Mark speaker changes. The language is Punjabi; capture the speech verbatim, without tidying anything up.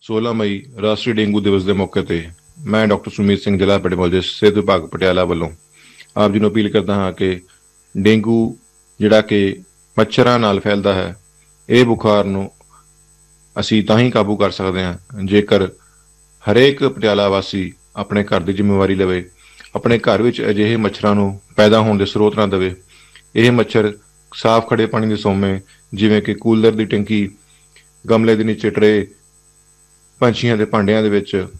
Speaker 1: सोलह मई राष्ट्रीय डेंगू दिवस के मौके ਤੇ मैं डॉक्टर सुमीत सिंह जिला एपिडेमोलॉजिस्ट ਸਿਹਤ ਵਿਭਾਗ ਪਟਿਆਲਾ ਵੱਲੋਂ ਆਪ ਜੀ ਨੂੰ ਅਪੀਲ ਕਰਦਾ ਹਾਂ ਕਿ ਡੇਂਗੂ ਜਿਹੜਾ ਕਿ ਮੱਛਰਾਂ ਨਾਲ ਫੈਲਦਾ ਹੈ, ਇਹ ਬੁਖਾਰ ਨੂੰ ਅਸੀਂ ਤਾਂ ਹੀ ਕਾਬੂ ਕਰ ਸਕਦੇ ਹਾਂ ਜੇਕਰ ਹਰੇਕ ਪਟਿਆਲਾ ਵਾਸੀ ਆਪਣੇ ਘਰ ਦੀ ਜ਼ਿੰਮੇਵਾਰੀ ਲਵੇ, ਆਪਣੇ ਘਰ ਵਿੱਚ ਅਜਿਹੇ ਮੱਛਰਾਂ ਨੂੰ ਪੈਦਾ ਹੋਣ ਦੇ ਸਰੋਤ ਨਾ ਦੇਵੇ। ਇਹ ਮੱਛਰ ਸਾਫ਼ ਖੜੇ ਪਾਣੀ ਦੇ ਸੋਮੇ ਜਿਵੇਂ ਕਿ ਕੂਲਰ ਦੀ ਟੈਂਕੀ, ਗਮਲੇ ਦੇ ਨੀਚੇ ਟਰੇ, ਪੰਛੀਆਂ ਦੇ ਭਾਂਡਿਆਂ ਦੇ ਵਿੱਚ